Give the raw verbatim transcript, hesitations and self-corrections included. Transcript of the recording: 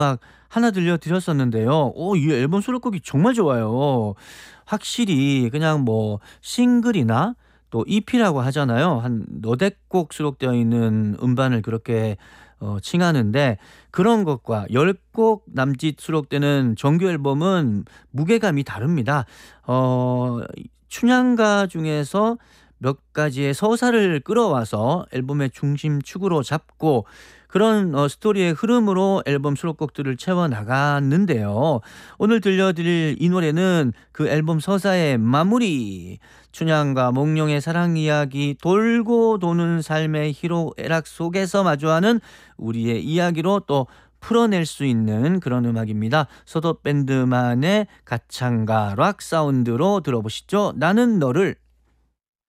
막 하나 들려드렸었는데요. 오 이 앨범 수록곡이 정말 좋아요. 확실히 그냥 뭐 싱글이나 또 이피라고 하잖아요. 한 너댓 곡 수록되어 있는 음반을 그렇게 어 칭하는데 그런 것과 열 곡 남짓 수록되는 정규 앨범은 무게감이 다릅니다. 어 춘향가 중에서 몇 가지의 서사를 끌어와서 앨범의 중심축으로 잡고 그런 어 스토리의 흐름으로 앨범 수록곡들을 채워 나갔는데요. 오늘 들려드릴 이 노래는 그 앨범 서사의 마무리, 춘향과 몽룡의 사랑 이야기, 돌고 도는 삶의 희로애락 속에서 마주하는 우리의 이야기로 또 풀어낼 수 있는 그런 음악입니다. 서도 밴드만의 가창가 락 사운드로 들어보시죠. 나는 너를.